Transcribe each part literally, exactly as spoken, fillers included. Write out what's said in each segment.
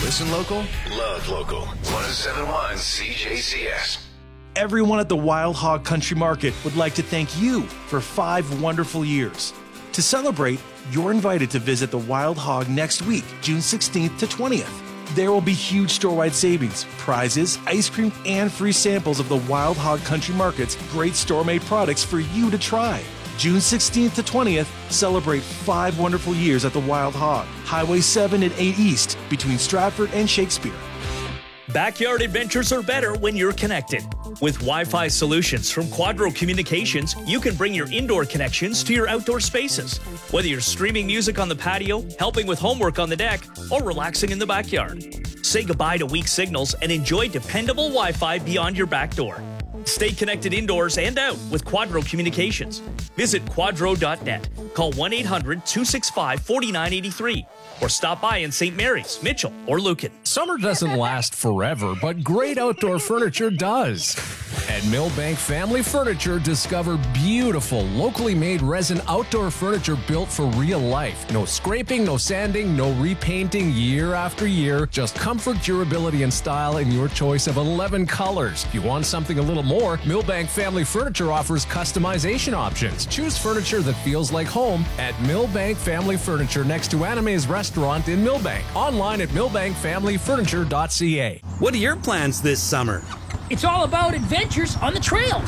Listen local, love local. one oh seven point one C J C S. Everyone at the Wild Hog Country Market would like to thank you for five wonderful years. To celebrate, you're invited to visit the Wild Hog next week, June sixteenth to twentieth. There will be huge store-wide savings, prizes, ice cream, and free samples of the Wild Hog Country Market's great store-made products for you to try. June sixteenth to twentieth, celebrate five wonderful years at the Wild Hog, Highway seven and eight East, between Stratford and Shakespeare. Backyard adventures are better when you're connected. With Wi-Fi solutions from Quadro Communications, you can bring your indoor connections to your outdoor spaces. Whether you're streaming music on the patio, helping with homework on the deck, or relaxing in the backyard. Say goodbye to weak signals and enjoy dependable Wi-Fi beyond your back door. Stay connected indoors and out with Quadro Communications. Visit quadro dot net. Call one eight hundred two six five four nine eight three or stop by in Saint Mary's, Mitchell, or Lucan. Summer doesn't last forever, but great outdoor furniture does. At Millbank Family Furniture, discover beautiful, locally made resin outdoor furniture built for real life. No scraping, no sanding, no repainting year after year. Just comfort, durability, and style in your choice of eleven colors. If you want something a little more, Millbank Family Furniture offers customization options. Choose furniture that feels like home at Millbank Family Furniture next to Anime's Restaurant in Millbank. Online at millbank family furniture dot c a. What are your plans this summer? It's all about adventures on the trails.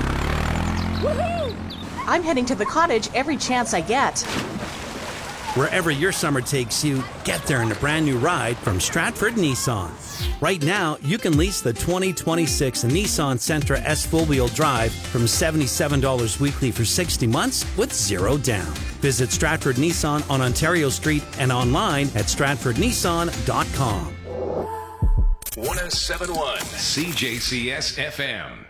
Woohoo! I'm heading to the cottage every chance I get. Wherever your summer takes you, get there in a brand new ride from Stratford Nissan. Right now, you can lease the twenty twenty-six Nissan Sentra S full-wheel drive from seventy-seven dollars weekly for sixty months with zero down. Visit Stratford Nissan on Ontario Street and online at stratford nissan dot com. one oh seven point one C J C S F M.